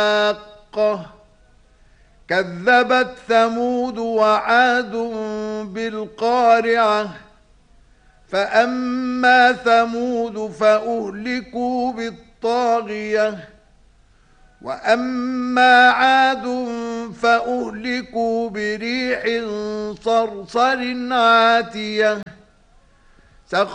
الحاقة كذبت ثمود وعاد بالقارعة فأما ثمود فأهلكوا بالطاغية وأما عاد فأهلكوا بريح صرصر عاتية